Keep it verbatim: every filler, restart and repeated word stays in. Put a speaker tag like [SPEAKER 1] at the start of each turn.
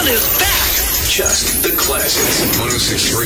[SPEAKER 1] is back.
[SPEAKER 2] Just the classics. one oh six point three